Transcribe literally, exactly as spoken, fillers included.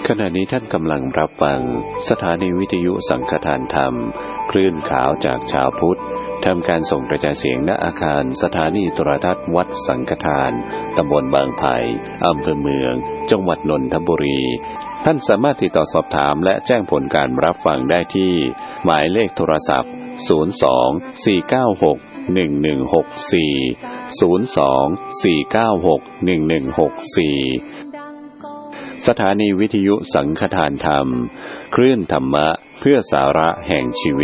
ขณะนี้ท่านกำลังรับฟังสถานีวิทยุสังฆทานธรรมคลื่นขาวจากชาวพุทธทำการส่งกระจายเสียงณอาคารสถานีโทรทัศน์วัดสังฆทานตำบลบางไผ่อำเภอเมืองจังหวัดนนทบุรีท่านสามารถติดต่อสอบถามและแจ้งผลการรับฟังได้ที่หมายเลขโทรศัพท์ศูนย์ สอง สี่ เก้า หก หนึ่ง หนึ่ง หก สี่ ศูนย์ สอง สี่ เก้า หก หนึ่ง หนึ่ง หก สี่สถานีวิทยุสังฆทานธรรมคลื่นธรรมะเพื่อสาระแห่งชีวิต